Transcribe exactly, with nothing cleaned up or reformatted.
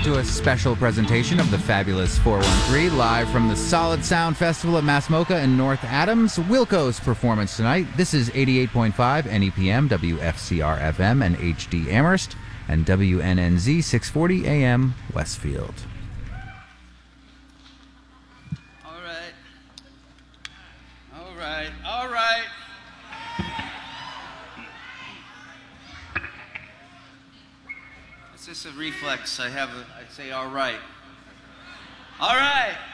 to a special presentation of the Fabulous four one three, live from the Solid Sound Festival at Massmoka in North Adams. Wilco's performance tonight. This is eighty-eight point five N E P M, W F C R F M, and H D Amherst, and W N N Z six forty A M Westfield. All right. All right. All right. It's just a reflex. I have a, I say all right. All right.